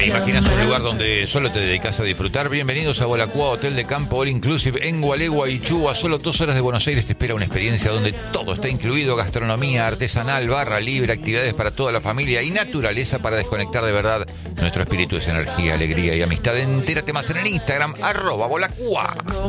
¿Te imaginas un lugar donde solo te dedicas a disfrutar? Bienvenidos a Bolacua, Hotel de Campo All Inclusive en Gualeguay y Chu. A solo 2 horas de Buenos Aires te espera una experiencia donde todo está incluido: gastronomía artesanal, barra libre, actividades para toda la familia y naturaleza para desconectar de verdad. Nuestro espíritu es energía, alegría y amistad. Entérate más en el Instagram @Bolacua.